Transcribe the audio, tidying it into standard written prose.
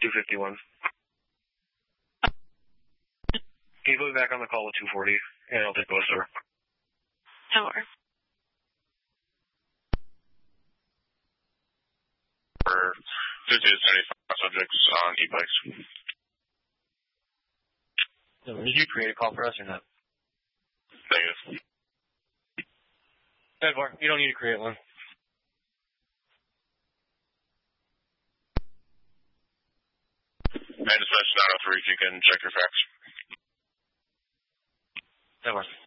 251. Can you put me back on the call with 240? And I'll take both, sir. Sure. For 50 to 75 subjects on e-bikes. So, did you create a call for us or not? Negative. Edward, you don't need to create one. And dispatch 903, if you can check your facts. Edward.